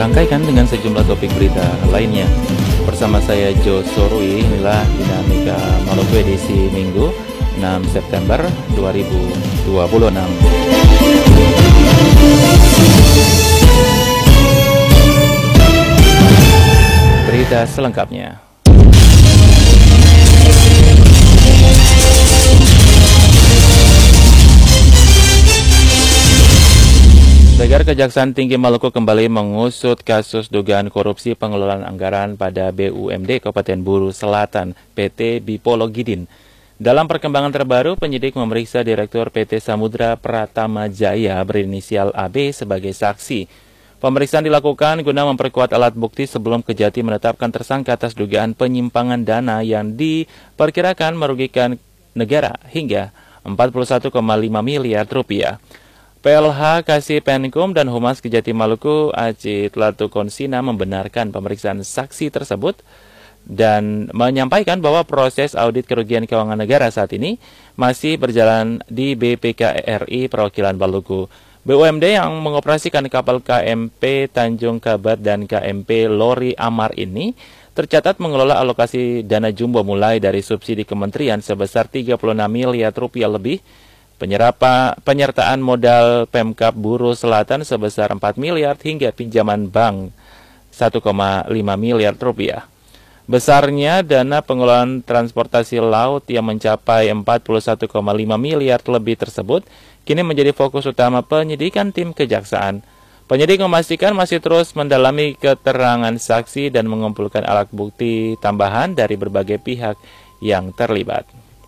Rangkaikan dengan sejumlah topik berita lainnya. Bersama saya Jo Sorui, inilah Dinamika Maluku edisi Minggu 6 September 2026. Berita selengkapnya. Saudara, Kejaksaan Tinggi Maluku kembali mengusut kasus dugaan korupsi pengelolaan anggaran pada BUMD Kabupaten Buru Selatan PT Bipolo Gidin. Dalam perkembangan terbaru, penyidik memeriksa Direktur PT Samudra Pratama Jaya berinisial AB sebagai saksi. Pemeriksaan dilakukan guna memperkuat alat bukti sebelum Kejati menetapkan tersangka atas dugaan penyimpangan dana yang diperkirakan merugikan negara hingga 41,5 miliar rupiah. PLH Kasih Penkum dan Humas Kejati Maluku Aci Tlatukonsina membenarkan pemeriksaan saksi tersebut dan menyampaikan bahwa proses audit kerugian keuangan negara saat ini masih berjalan di BPKRI Perwakilan Maluku. BUMD yang mengoperasikan kapal KMP Tanjung Kabat dan KMP Lori Amar ini tercatat mengelola alokasi dana jumbo mulai dari subsidi kementerian sebesar 36 miliar rupiah lebih, penyertaan modal Pemkab Buru Selatan sebesar 4 miliar hingga pinjaman bank 1,5 miliar rupiah. Besarnya dana pengelolaan transportasi laut yang mencapai 41,5 miliar lebih tersebut kini menjadi fokus utama penyidikan tim kejaksaan. Penyidik memastikan masih terus mendalami keterangan saksi dan mengumpulkan alat bukti tambahan dari berbagai pihak yang terlibat.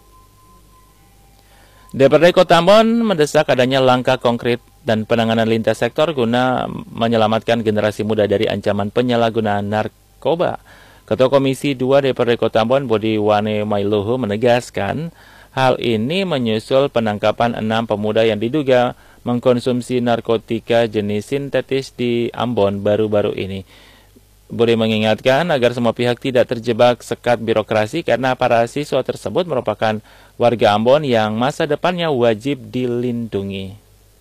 DPRD Kota Ambon mendesak adanya langkah konkret dan penanganan lintas sektor guna menyelamatkan generasi muda dari ancaman penyalahgunaan narkoba. Ketua Komisi 2 DPRD Kota Ambon Bodi Wane Mailuhu menegaskan hal ini menyusul penangkapan 6 pemuda yang diduga mengkonsumsi narkotika jenis sintetis di Ambon baru-baru ini. Bodi mengingatkan agar semua pihak tidak terjebak sekat birokrasi karena para siswa tersebut merupakan warga Ambon yang masa depannya wajib dilindungi.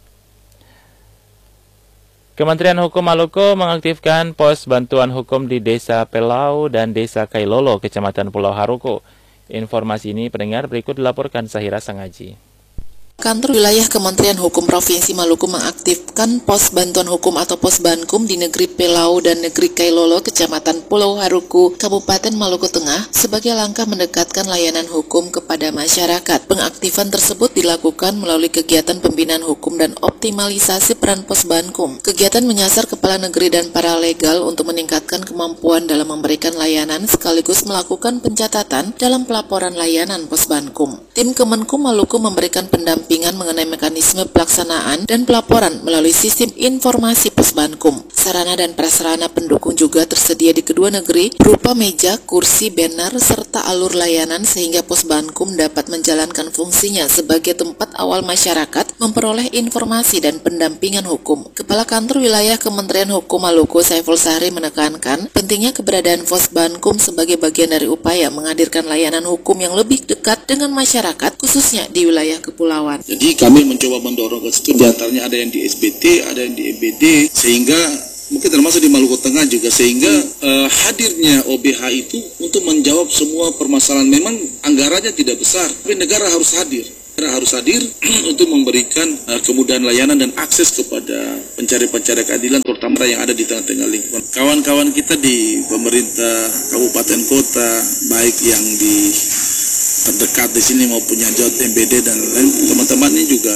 Kementerian Hukum Maluku mengaktifkan pos bantuan hukum di Desa Pelau dan Desa Kailolo, Kecamatan Pulau Haruko. Informasi ini pendengar berikut dilaporkan Sahira Sangaji. Kantor Wilayah Kementerian Hukum Provinsi Maluku mengaktifkan pos bantuan hukum atau pos Bankum di negeri Pelau dan negeri Kailolo, Kecamatan Pulau Haruku, Kabupaten Maluku Tengah sebagai langkah mendekatkan layanan hukum kepada masyarakat. Pengaktifan tersebut dilakukan melalui kegiatan pembinaan hukum dan optimalisasi peran pos Bankum. Kegiatan menyasar kepala negeri dan paralegal untuk meningkatkan kemampuan dalam memberikan layanan sekaligus melakukan pencatatan dalam pelaporan layanan pos Bankum. Tim Kemenkum Maluku memberikan pendampingan mengenai mekanisme pelaksanaan dan pelaporan melalui sistem informasi pos Bankum. Sarana dan prasarana pendukung juga tersedia di kedua negeri berupa meja, kursi, banner, serta alur layanan sehingga pos Bankum dapat menjalankan fungsinya sebagai tempat awal masyarakat memperoleh informasi dan pendampingan hukum. Kepala Kantor Wilayah Kementerian Hukum Maluku Saiful Sahri menekankan pentingnya keberadaan pos Bankum sebagai bagian dari upaya menghadirkan layanan hukum yang lebih dekat dengan masyarakat khususnya di wilayah kepulauan. Jadi kami mencoba mendorong ke situ, diantaranya ada yang di SBT, ada yang di EBD, sehingga mungkin termasuk di Maluku Tengah juga, sehingga hadirnya OBH itu untuk menjawab semua permasalahan. Memang anggarannya tidak besar, tapi negara harus hadir. Negara harus hadir untuk memberikan kemudahan layanan dan akses kepada pencari-pencari keadilan, terutama yang ada di tengah-tengah lingkungan. Kawan-kawan kita di pemerintah kabupaten kota, baik yang di terdekat di sini maupun yang jauh MBD dan lain, teman-teman ini juga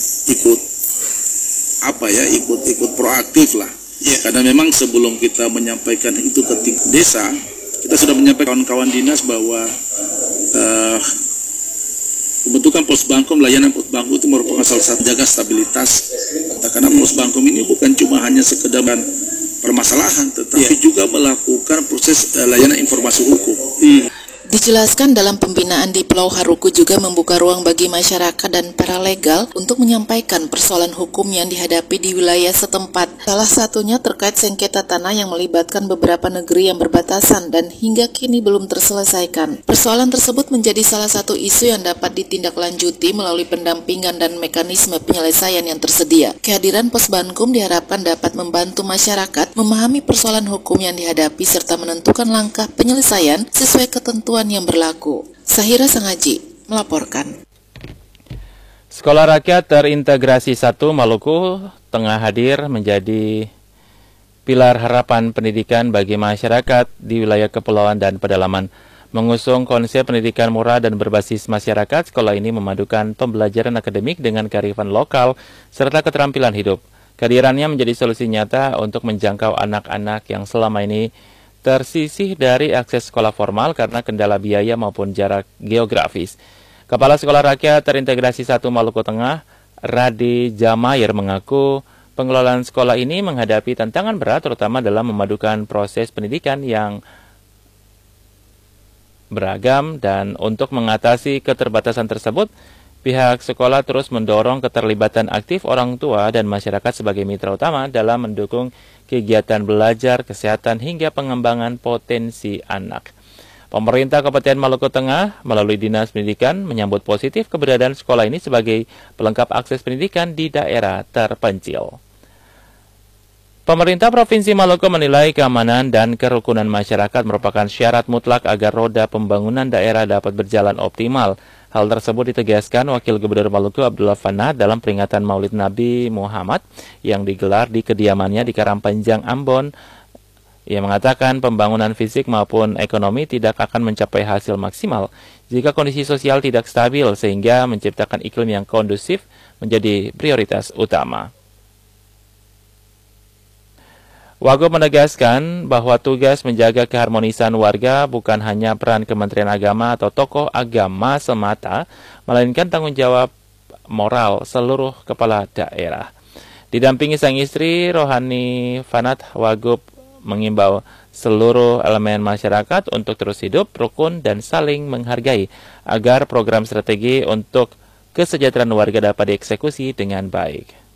ikut proaktif lah. Karena memang sebelum kita menyampaikan itu ke desa, kita sudah menyampaikan kawan-kawan dinas bahwa pembentukan pos Bankum, layanan pos Bankum itu merupakan salah satu jaga stabilitas. Karena pos Bankum ini bukan cuma hanya sekedar permasalahan, tetapi juga melakukan proses layanan informasi hukum. Dijelaskan dalam pembinaan di Pulau Haruku juga membuka ruang bagi masyarakat dan paralegal untuk menyampaikan persoalan hukum yang dihadapi di wilayah setempat. Salah satunya terkait sengketa tanah yang melibatkan beberapa negeri yang berbatasan dan hingga kini belum terselesaikan. Persoalan tersebut menjadi salah satu isu yang dapat ditindaklanjuti melalui pendampingan dan mekanisme penyelesaian yang tersedia. Kehadiran Posbankum diharapkan dapat membantu masyarakat memahami persoalan hukum yang dihadapi serta menentukan langkah penyelesaian sesuai ketentuan yang berlaku. Sahira Sangaji melaporkan. Sekolah Rakyat Terintegrasi 1 Maluku tengah hadir menjadi pilar harapan pendidikan bagi masyarakat di wilayah kepulauan dan pedalaman. Mengusung konsep pendidikan murah dan berbasis masyarakat, sekolah ini memadukan pembelajaran akademik dengan kearifan lokal serta keterampilan hidup. Kehadirannya menjadi solusi nyata untuk menjangkau anak-anak yang selama ini tersisih dari akses sekolah formal karena kendala biaya maupun jarak geografis. Kepala Sekolah Rakyat Terintegrasi 1 Maluku Tengah, Radi Jamair, mengaku pengelolaan sekolah ini menghadapi tantangan berat terutama dalam memadukan proses pendidikan yang beragam, dan untuk mengatasi keterbatasan tersebut, pihak sekolah terus mendorong keterlibatan aktif orang tua dan masyarakat sebagai mitra utama dalam mendukung kegiatan belajar, kesehatan, hingga pengembangan potensi anak. Pemerintah Kabupaten Maluku Tengah melalui Dinas Pendidikan menyambut positif keberadaan sekolah ini sebagai pelengkap akses pendidikan di daerah terpencil. Pemerintah Provinsi Maluku menilai keamanan dan kerukunan masyarakat merupakan syarat mutlak agar roda pembangunan daerah dapat berjalan optimal. Hal tersebut ditegaskan Wakil Gubernur Maluku Abdullah Fanat dalam peringatan Maulid Nabi Muhammad yang digelar di kediamannya di Karangpanjang, Ambon. Ia mengatakan pembangunan fisik maupun ekonomi tidak akan mencapai hasil maksimal jika kondisi sosial tidak stabil, sehingga menciptakan iklim yang kondusif menjadi prioritas utama. Wagub menegaskan bahwa tugas menjaga keharmonisan warga bukan hanya peran Kementerian Agama atau tokoh agama semata, melainkan tanggung jawab moral seluruh kepala daerah. Didampingi sang istri, Rohani Fanat, Wagub mengimbau seluruh elemen masyarakat untuk terus hidup rukun dan saling menghargai agar program strategi untuk kesejahteraan warga dapat dieksekusi dengan baik.